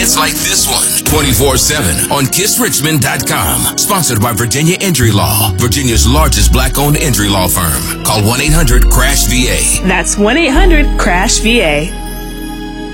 cases like this one 24/7 on KissRichmond.com. Sponsored by Virginia Injury Law, Virginia's largest black-owned injury law firm. Call 1-800-CRASH-VA. That's 1-800-CRASH-VA.